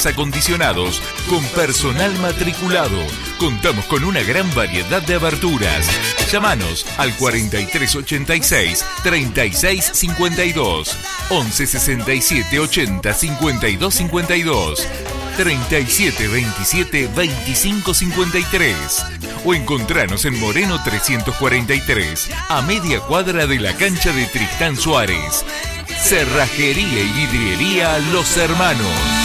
aires acondicionados con personal matriculado. Contamos con una gran variedad de aberturas. Llámanos al 4386-3652, 1167-80-5252, 3727-2553 o encontranos en Moreno 343, a media cuadra de la cancha de Tristán Suárez. Cerrajería y vidriería Los Hermanos.